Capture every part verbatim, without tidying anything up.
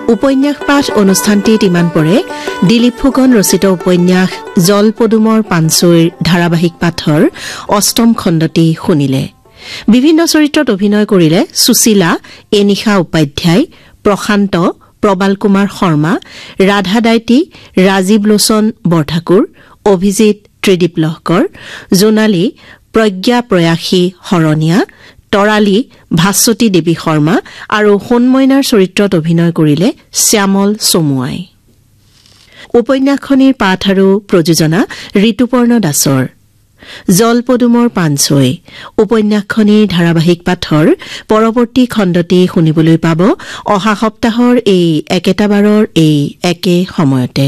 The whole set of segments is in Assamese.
উপন্যাস পাঠ অনুষ্ঠানটিত ইমান পৰে দিলীপ ফুকন ৰচিত উপন্যাস জলপদুমৰ পাঞ্চৈৰ ধাৰাবাহিক পাঠৰ অষ্টম খণ্ডটি শুনিলে। বিভিন্ন চৰিত্ৰত অভিনয় কৰিলে সুশীলা এনিশা উপাধ্যায়, প্ৰশান্ত, প্ৰবাল কুমাৰ শৰ্মা, ৰাধা দাইতী, ৰাজীৱ লোচন বৰঠাকুৰ, অভিজিত ত্ৰিদীপ লহকৰ, জোনালী প্ৰজ্ঞা প্ৰয়াসী শৰণীয়া, তৰালী ভাস্বতী দেৱী শৰ্মা আৰু সোণমইনাৰ চৰিত্ৰত অভিনয় কৰিলে শ্যামল চমুৱাই। উপন্যাসখনিৰ পাঠ আৰু প্ৰযোজনা ঋতুপৰ্ণ দাসৰ। জলপদুমৰ পাঞ্চৈ উপন্যাসখনিৰ ধাৰাবাহিক পাঠৰ পৰৱৰ্তী খণ্ডটি শুনিবলৈ পাব অহা সপ্তাহৰ এই একেটা বাৰৰ এই একে সময়তে।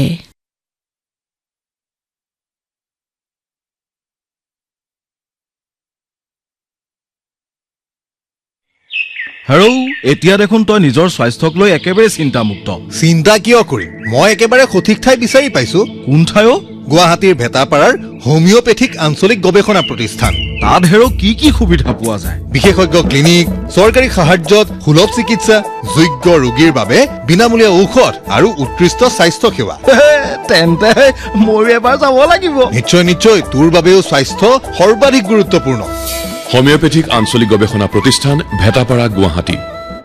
হেৰৌ, এতিয়া দেখোন তই নিজৰ স্বাস্থ্যক লৈ একেবাৰে চিন্তামুক্ত। চিন্তা কিয় কৰিম? মই একেবাৰে সঠিক ঠাই বিচাৰি পাইছো। কোন ঠাই? গুৱাহাটীৰ ভেটাপাৰাৰ হোমিঅপেথিক আঞ্চলিক গৱেষণা প্ৰতিষ্ঠান। তাত হেৰৌ কি কি সুবিধা পোৱা যায়? বিশেষজ্ঞ ক্লিনিক, চৰকাৰী সাহায্যত সুলভ চিকিৎসা, যোগ্য ৰোগীৰ বাবে বিনামূলীয়া ঔষধ আৰু উৎকৃষ্ট স্বাস্থ্য সেৱা। তেন্তে মই এবাৰ যাব লাগিব। নিশ্চয় নিশ্চয়, তোৰ বাবেও স্বাস্থ্য সৰ্বাধিক গুৰুত্বপূৰ্ণ। হোমিঅপেথিক আঞ্চলিক গৱেষণা প্ৰতিষ্ঠান, Bhetapara, Guwahati.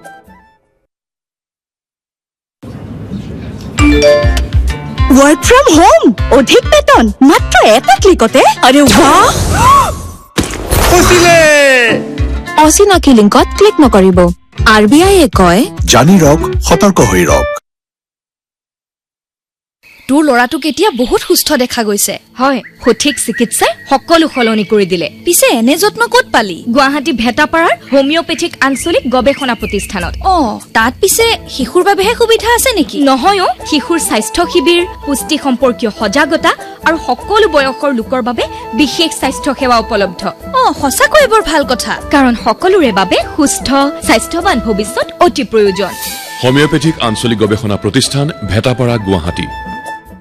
Work from home, অধিক বেতন মাত্ৰ এটা ক্লিকতে। আৰে বাহ! অচিনাকি লিংকত ক্লিক নকৰিব। আৰ বি আইয়ে কয়, জানি ৰক, সতৰ্ক হৈ ৰক। তোৰ ল'ৰাটোক এতিয়া বহুত সুস্থ দেখা গৈছে। হয়, সঠিক চিকিৎসাই সকলো সলনি কৰি দিলে। পিছে এনে যত্ন ক'ত পালি? গুৱাহাটী ভেটাপাৰাৰ হোমিঅপেথিক আঞ্চলিক গৱেষণা প্ৰতিষ্ঠানত। অ, তাত পিছে শিশুৰ বাবেহে সুবিধা আছে নেকি? নহয়, শিশুৰ স্বাস্থ্য শিবিৰ, পুষ্টি সম্পৰ্কীয় সজাগতা আৰু সকলো বয়সৰ লোকৰ বাবে বিশেষ স্বাস্থ্য সেৱা উপলব্ধ। অ, সঁচাকৈ বৰ ভাল কথা। কাৰণ সকলোৰে বাবে সুস্থ স্বাস্থ্যৱান ভৱিষ্যত অতি প্ৰয়োজন। হোমিঅপেথিক আঞ্চলিক গৱেষণা প্ৰতিষ্ঠান, ভেটাপাৰা, গুৱাহাটী।